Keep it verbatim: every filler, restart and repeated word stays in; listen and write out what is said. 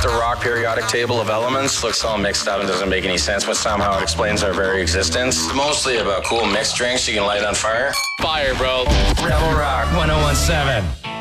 the rock periodic table of elements. Looks all mixed up and doesn't make any sense, but somehow it explains our very existence. It's mostly about cool mixed drinks you can light on fire. Fire, bro. Rebel Rock one oh one seven.